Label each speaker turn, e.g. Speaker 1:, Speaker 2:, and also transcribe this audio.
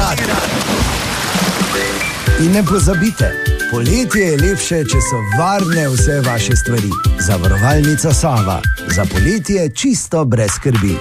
Speaker 1: rad. In ne pozabite, poletje je lepše, če so varne vse vaše stvari. Zavarovalnica Sava. Za poletje čisto brez skrbi.